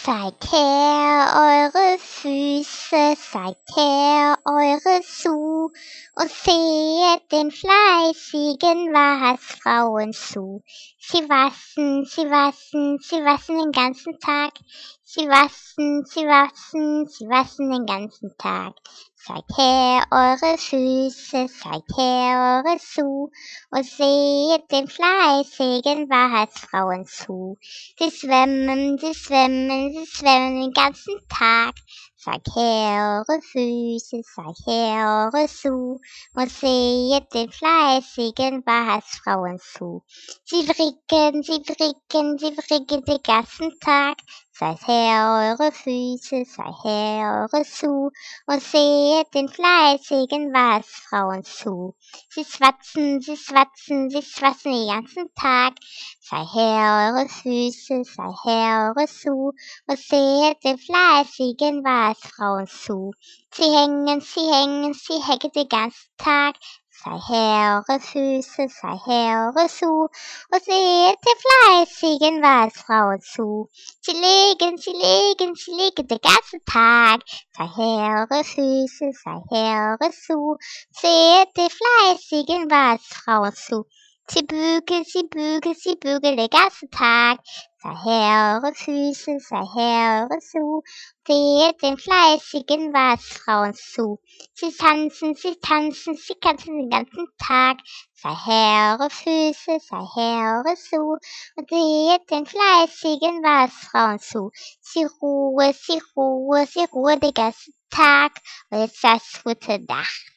Zeigt her eure Füße, zeigt her eure Schuh und sehet den fleißigen Waschfrauen zu. Sie waschen, sie waschen, sie waschen den ganzen Tag. Sie waschen, sie waschen, sie waschen den ganzen Tag. Zeigt her eure Füße, zeigt her eure Schuh und sehet den fleißigen Waschfrauen zu. Sie schwemmen, sie schwemmen, sie schwemmen den ganzen Tag. Zeigt her eure Füße, zeigt her eure Schuh und sehet den fleißigen Waschfrauen zu. Sie fricken, sie fricken, sie fricken den ganzen Tag. Zeigt her eure Füße, zeigt her eure Schuh und sehet den fleißigen Waschfrauen zu. Sie schwatzen, sie schwatzen, sie schwatzen den ganzen Tag. Zeigt her eure Füße, zeigt her eure Schuh und sehet den fleißigen Waschfrauen zu. Sie hängen, sie hängen, sie hängen den ganzen Tag. Zeigt her eure Füße, zeigt her eure Schuh und sehet den fleißigen Waschfrauen zu. Sie legen, sie legen, sie legen den ganzen Tag. Zeigt her eure Füße, zeigt her eure Schuh, seht den fleißigen Waschfrauen zu. Sie bügeln, sie bügeln, sie bügeln den ganzen Tag. Zeigt her eure Füße, zeigt her eure Schuh, seht den fleißigen Waschfrauen zu. Sie tanzen, sie tanzen, sie tanzen den ganzen Tag. Zeigt her eure Füße, zeigt her eure Schuh und seht den fleißigen Waschfrauen zu. Sie ruhe, sie ruhe, sie ruhe den ganzen Tag. Und jetzt das gute Nacht.